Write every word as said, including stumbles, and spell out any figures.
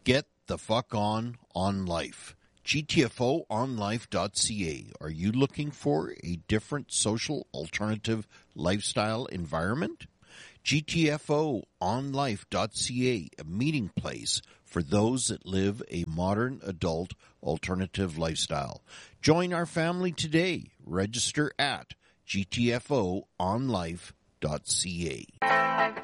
Get the fuck on on life. G T F O on life dot C A. Are you looking for a different social alternative lifestyle environment? G T F O on life dot C A, a meeting place for those that live a modern adult alternative lifestyle. Join our family today. Register at G T F O on life dot C A.